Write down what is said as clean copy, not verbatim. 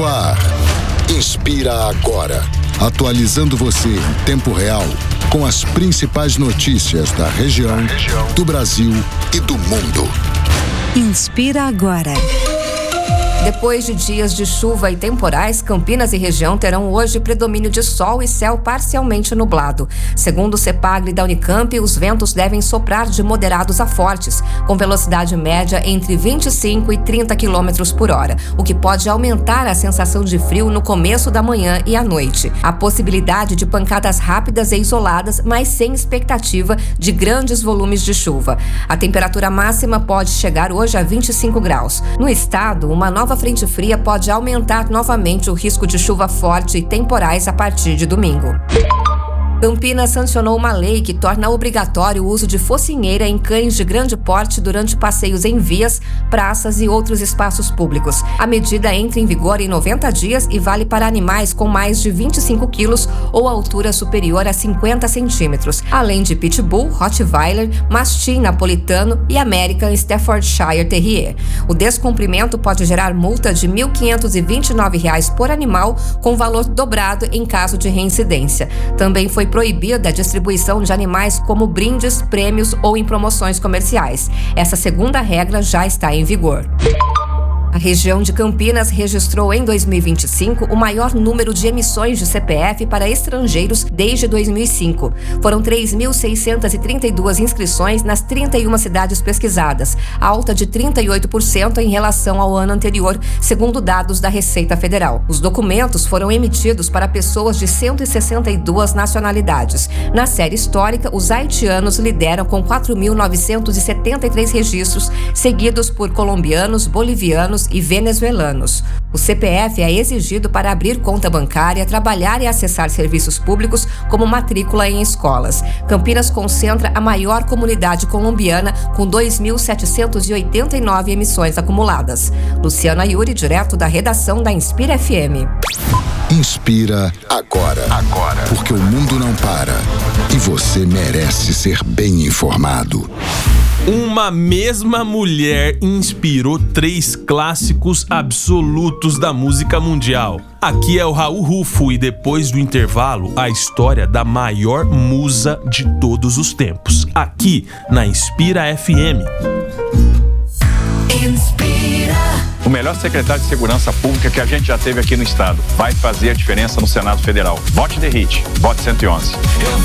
no ar. Inspira agora. Atualizando você em tempo real com as principais notícias da região, do Brasil e do mundo. Inspira agora. Depois de dias de chuva e temporais, Campinas e região terão hoje predomínio de sol e céu parcialmente nublado. Segundo o CEPAGRE da Unicamp, os ventos devem soprar de moderados a fortes, com velocidade média entre 25 e 30 km por hora, o que pode aumentar a sensação de frio no começo da manhã e à noite. Há possibilidade de pancadas rápidas e isoladas, mas sem expectativa de grandes volumes de chuva. A temperatura máxima pode chegar hoje a 25 graus. No estado, uma nova frente fria pode aumentar novamente o risco de chuva forte e temporais a partir de domingo. Campinas sancionou uma lei que torna obrigatório o uso de focinheira em cães de grande porte durante passeios em vias, praças e outros espaços públicos. A medida entra em vigor em 90 dias e vale para animais com mais de 25 quilos ou altura superior a 50 centímetros, além de Pitbull, Rottweiler, Mastim napolitano e American Staffordshire Terrier. O descumprimento pode gerar multa de R$ 1.529 por animal, com valor dobrado em caso de reincidência. Também foi proibida a distribuição de animais como brindes, prêmios ou em promoções comerciais. Essa segunda regra já está em vigor. A região de Campinas registrou em 2025 o maior número de emissões de CPF para estrangeiros desde 2005. Foram 3.632 inscrições nas 31 cidades pesquisadas, alta de 38% em relação ao ano anterior, segundo dados da Receita Federal. Os documentos foram emitidos para pessoas de 162 nacionalidades. Na série histórica, os haitianos lideram com 4.973 registros, seguidos por colombianos, bolivianos e venezuelanos. O CPF é exigido para abrir conta bancária, trabalhar e acessar serviços públicos, como matrícula em escolas. Campinas concentra a maior comunidade colombiana, com 2.789 emissões acumuladas. Luciana Yuri, direto da redação da Inspira FM. Inspira agora. Porque o mundo não para e você merece ser bem informado. Uma mesma mulher inspirou 3 clássicos absolutos da música mundial. Aqui é o Raul Rufo e depois do intervalo, a história da maior musa de todos os tempos. Aqui na Inspira FM. O melhor secretário de Segurança Pública que a gente já teve aqui no estado. Vai fazer a diferença no Senado Federal. Vote The Hit. Vote 111.